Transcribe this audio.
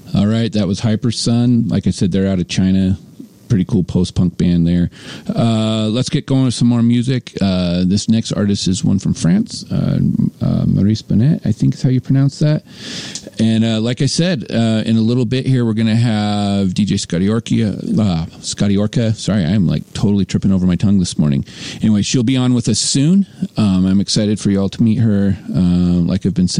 All right, that was Hyper Sun. Like I said, they're out of China. Pretty cool post-punk band there. Let's get going with some more music. This next artist is one from France, Maurice Bonnet, I think is how you pronounce that. And like I said, in a little bit here, we're going to have DJ Scotty Orca. Sorry, I'm like totally tripping over my tongue this morning. Anyway, she'll be on with us soon. I'm excited for y'all to meet her. Like I've been saying,